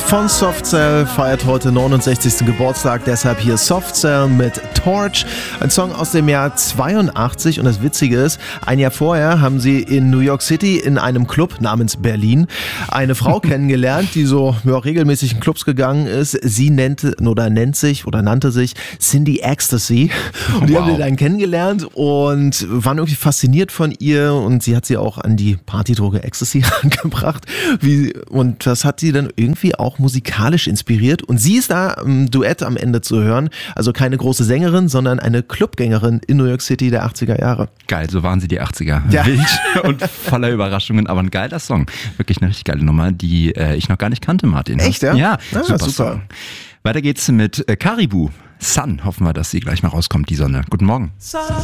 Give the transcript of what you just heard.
von Soft Cell feiert heute 69. Geburtstag, deshalb hier Soft Cell mit Torch, ein Song aus dem Jahr 82 und das Witzige ist, ein Jahr vorher haben sie in New York City in einem Club namens Berlin eine Frau kennengelernt, die so regelmäßig in Clubs gegangen ist. Sie nannte sich Cindy Ecstasy und die haben sie dann kennengelernt und waren irgendwie fasziniert von ihr und sie hat sie auch an die Partydroge Ecstasy angebracht und das hat sie dann irgendwie auch musikalisch inspiriert und sie ist da im Duett am Ende zu hören, also keine große Sängerin, sondern eine Clubgängerin in New York City der 80er Jahre. Geil, so waren sie die 80er. Ja. Wild und voller Überraschungen, aber ein geiler Song. Wirklich eine richtig geile Nummer, die ich noch gar nicht kannte, Martin. Echt, ja? Ja, super. Super. Weiter geht's mit Caribou. Sun, hoffen wir, dass sie gleich mal rauskommt, die Sonne. Guten Morgen. Sun.